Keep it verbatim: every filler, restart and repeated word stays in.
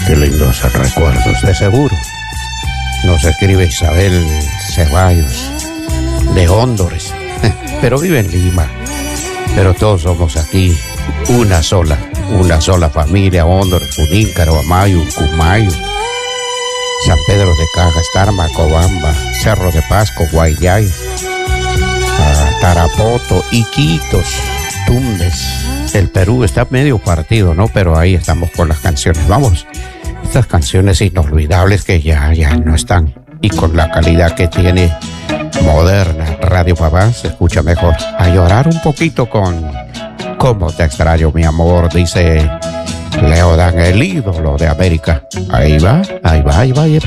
Qué lindos recuerdos, de seguro. Nos escribe Isabel Ceballos de Hóndores, pero vive en Lima. Pero todos somos aquí una sola, una sola familia: Hóndores, Junín, Carabamayo, Cumayo, San Pedro de Cajas, Tarma, Cobamba, Cerro de Pasco, Guayay, uh, Tarapoto, Iquitos, Tumbes. El Perú está medio partido, ¿no? Pero ahí estamos con las canciones. Vamos, estas canciones inolvidables que ya, ya no están. Y con la calidad que tiene moderna Radio Papá, se escucha mejor. A llorar un poquito con Cómo te extraño, mi amor, dice Leodan, el ídolo de América. Ahí va, ahí va, ahí va.